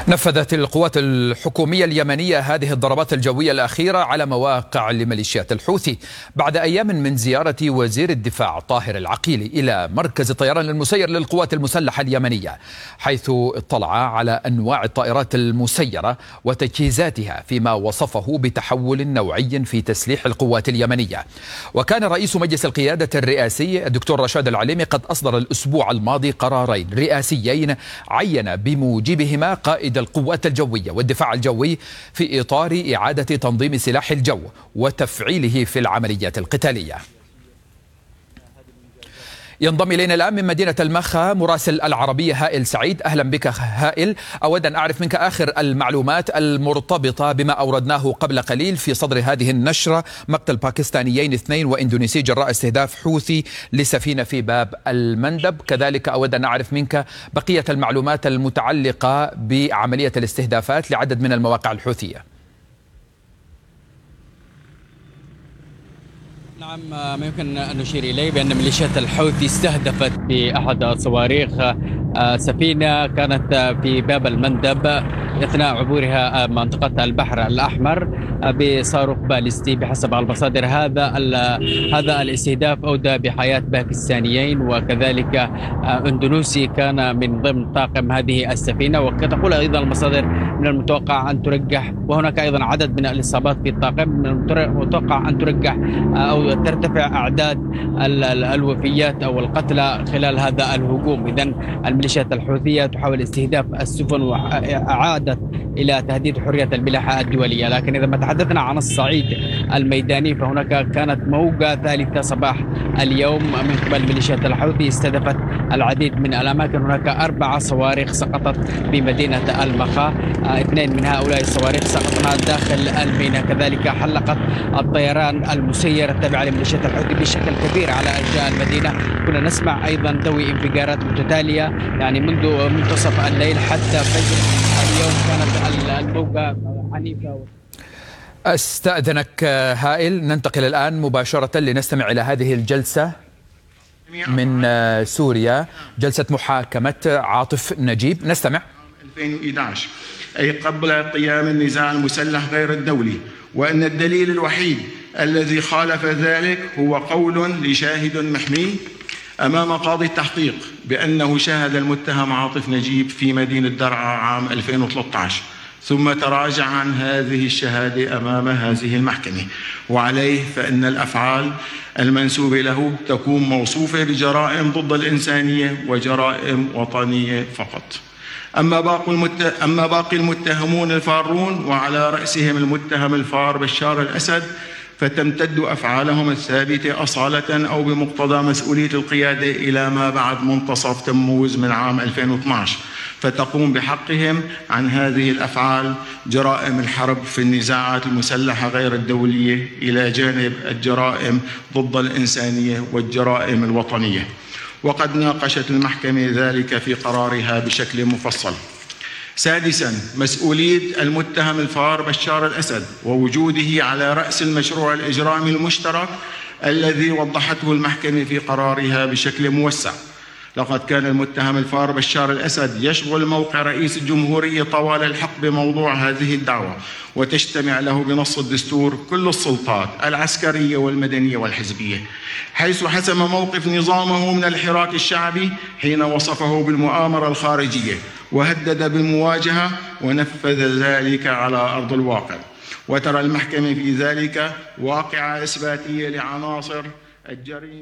نفذت القوات الحكومية اليمنية هذه الضربات الجوية الأخيرة على مواقع لميليشيات الحوثي بعد أيام من زيارة وزير الدفاع طاهر العقيلي إلى مركز الطيران المسير للقوات المسلحة اليمنية، حيث اطلع على أنواع الطائرات المسيرة وتجهيزاتها فيما وصفه بتحول نوعي في تسليح القوات اليمنية. وكان رئيس مجلس القيادة الرئاسي الدكتور رشاد العليمي قد أصدر الأسبوع الماضي قرارين رئاسيين عين بموجبهما قائد القوات الجوية والدفاع الجوي في إطار إعادة تنظيم سلاح الجو وتفعيله في العمليات القتالية. ينضم إلينا الآن من مدينة المخا مراسل العربية هائل سعيد. أهلا بك هائل. أود أن أعرف منك آخر المعلومات المرتبطة بما أوردناه قبل قليل في صدر هذه النشرة: مقتل باكستانيين 2 وإندونيسي جراء استهداف حوثي لسفينة في باب المندب. كذلك أود أن أعرف منك بقية المعلومات المتعلقة بعملية الاستهدافات لعدد من المواقع الحوثية. نعم، ما يمكن أن نشير إليه بأن ميليشيات الحوثي استهدفت بأحد الصواريخ سفينة كانت في باب المندب أثناء عبورها منطقة البحر الأحمر بصاروخ باليستي بحسب المصادر. هذا الاستهداف أودى بحياة باكستانيين وكذلك إندونيسي كان من ضمن طاقم هذه السفينة. وتقول أيضا المصادر من المتوقع أن ترجح، وهناك أيضا عدد من الإصابات في الطاقم، من المتوقع أن ترجح أو ترتفع أعداد الوفيات أو القتلى خلال هذا الهجوم. إذن الميليشيات الحوثية تحاول استهداف السفن وأعادت إلى تهديد حرية الملاحة الدولية. لكن إذا ما تحدثنا عن الصعيد الميداني فهناك كانت موجة ثالثة صباح اليوم من قبل ميليشيات الحوثي استهدفت العديد من الأماكن. هناك 4 صواريخ سقطت في مدينة المخا، 2 من هؤلاء الصواريخ سقطنا داخل الميناء. كذلك حلقت الطيران المسير التابع لميليشيات الحوثي بشكل كبير على أرجاء المدينة. كنا نسمع أيضا ذوي انفجارات متتالية يعني منذ منتصف الليل حتى فجر اليوم. كانت الموجة عنيفة. أستأذنك هائل، ننتقل الآن مباشرة لنستمع إلى هذه الجلسة من سوريا، جلسة محاكمة عاطف نجيب. نستمع. 2011 أي قبل قيام النزاع المسلح غير الدولي، وأن الدليل الوحيد الذي خالف ذلك هو قول لشاهد محمي أمام قاضي التحقيق بأنه شاهد المتهم عاطف نجيب في مدينة درعا عام 2013، ثم تراجع عن هذه الشهادة أمام هذه المحكمة. وعليه فإن الأفعال المنسوبة له تكون موصوفة بجرائم ضد الإنسانية وجرائم وطنية فقط. أما باقي المتهمون الفارون وعلى رأسهم المتهم الفار بشار الأسد فتمتد أفعالهم الثابتة أصالة أو بمقتضى مسؤولية القيادة إلى ما بعد منتصف تموز من عام 2012، فتقوم بحقهم عن هذه الأفعال جرائم الحرب في النزاعات المسلحة غير الدولية إلى جانب الجرائم ضد الإنسانية والجرائم الوطنية. وقد ناقشت المحكمة ذلك في قرارها بشكل مفصل. سادساً، مسؤولية المتهم الفار بشار الأسد ووجوده على رأس المشروع الإجرامي المشترك الذي وضحته المحكمة في قرارها بشكل موسع. لقد كان المتهم الفار بشار الأسد يشغل موقع رئيس الجمهورية طوال الحق بموضوع هذه الدعوة، وتجتمع له بنص الدستور كل السلطات العسكرية والمدنية والحزبية، حيث حسم موقف نظامه من الحراك الشعبي حين وصفه بالمؤامرة الخارجية وهدد بالمواجهة ونفذ ذلك على أرض الواقع. وترى المحكمة في ذلك واقعة إثباتية لعناصر الجريمة.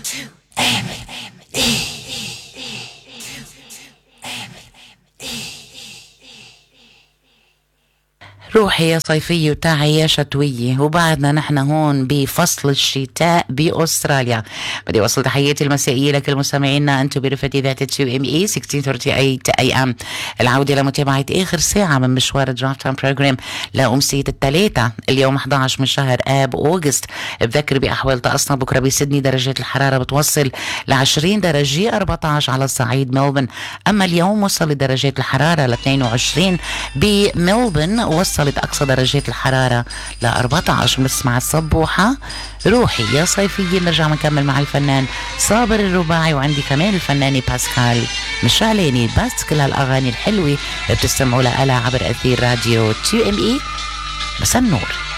روحي يا صيفية وتاعي يا شتوية، وبعدنا نحن هون بفصل الشتاء بأستراليا. بدي أوصل تحياتي المسائية لكل مستمعينا أنتم برفقة إذاعة 2ME 1638 AM. العودة لمتابعة آخر ساعة من مشوار الدرافت تايم بروجرام لأمسية الثلاثة اليوم 11 من شهر آب أوغست. بذكر بأحوال طقسنا بكرة بسيدني درجات الحرارة بتوصل ل20 درجة 14 على صعيد ملبن. أما اليوم وصل درجات الحرارة ل 22 بملبن، وصل وصلت أقصى درجات الحرارة ل 14. بنسمع الصبوحة روحي يا صيفية. نرجع نكمل مع الفنان صابر الرباعي، وعندي كمان الفنانة باسكال مشعلاني. بس كل هالأغاني الحلوة بتستمعوا لها عبر أثير راديو 2ME. بس النور.